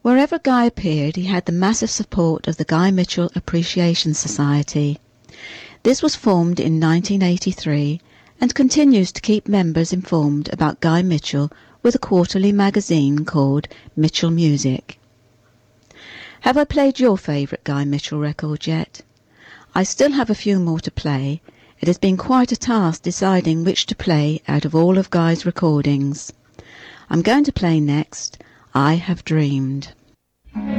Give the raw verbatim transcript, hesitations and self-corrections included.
Wherever Guy appeared, he had the massive support of the Guy Mitchell Appreciation Society. This was formed in nineteen eighty-three and continues to keep members informed about Guy Mitchell with a quarterly magazine called Mitchell Music. Have I played your favourite Guy Mitchell record yet? I still have a few more to play. It has been quite a task deciding which to play out of all of Guy's recordings. I'm going to play next I Have Dreamed.